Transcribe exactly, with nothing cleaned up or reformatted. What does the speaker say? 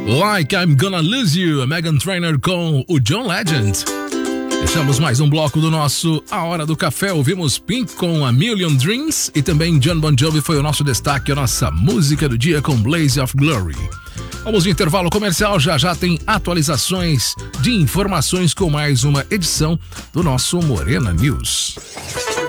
Like I'm Gonna Lose You, Meghan Trainor com o John Legend. Fechamos mais um bloco do nosso A Hora do Café. Ouvimos Pink com A Million Dreams e também John Bon Jovi foi o nosso destaque, a nossa música do dia com Blaze of Glory. Vamos de intervalo comercial, já já tem atualizações de informações com mais uma edição do nosso Morena News.